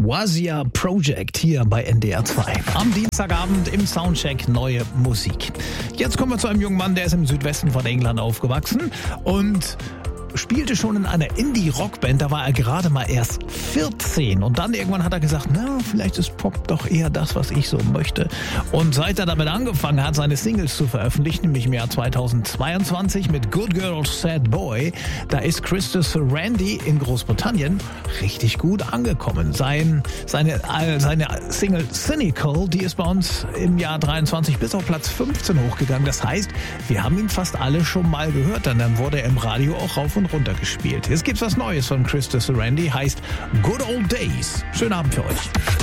Wazia Project hier bei NDR 2. Am Dienstagabend im Soundcheck neue Musik. Jetzt kommen wir zu einem jungen Mann, der ist im Südwesten von England aufgewachsen und spielte schon in einer Indie-Rockband, da war er gerade mal erst 14 und dann irgendwann hat er gesagt, na, vielleicht ist Pop doch eher das, was ich so möchte. Und seit er damit angefangen hat, seine Singles zu veröffentlichen, nämlich im Jahr 2022 mit Good Girl, Sad Boy, da ist Christopher Randy in Großbritannien richtig gut angekommen. Seine Single Cynical, die ist bei uns im Jahr 23 bis auf Platz 15 hochgegangen. Das heißt, wir haben ihn fast alle schon mal gehört, denn dann wurde er im Radio auch rauf und runter gespielt. Jetzt gibt's was Neues von Christopher Randy, heißt Good Old Days. Schönen Abend für euch.